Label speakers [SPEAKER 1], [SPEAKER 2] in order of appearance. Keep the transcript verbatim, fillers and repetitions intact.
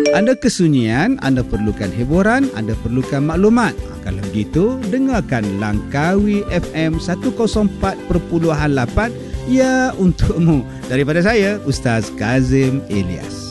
[SPEAKER 1] Anda kesunyian, anda perlukan hiburan, anda perlukan maklumat. Kalau begitu, dengarkan Langkawi F M seratus empat perpuluhan lapan, ya untukmu. Daripada saya, Ustaz Kazim Ilyas.